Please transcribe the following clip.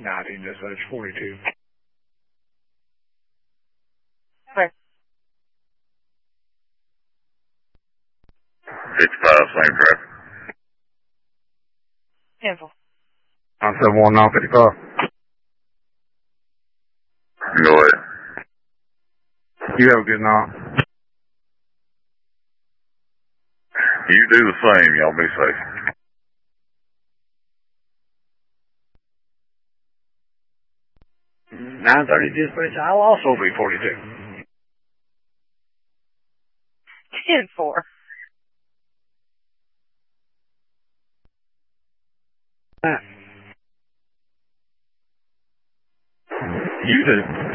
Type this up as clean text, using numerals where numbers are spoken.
19 dispatch 42. Okay. 65, same traffic. Cancel. 971 955. Go ahead. You have a good night. You do the same. Y'all be safe. 930 dispatch, I'll also be 42. 10-4. You do.